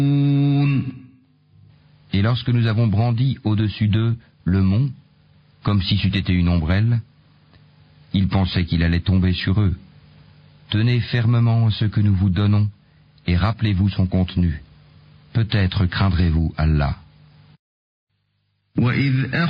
Et lorsque nous avons brandi au-dessus d'eux le mont, comme si c'eût été une ombrelle, ils pensaient qu'il allait tomber sur eux. Tenez fermement ce que nous vous donnons, et rappelez-vous son contenu. Peut-être craindrez-vous Allah. وَإِذْ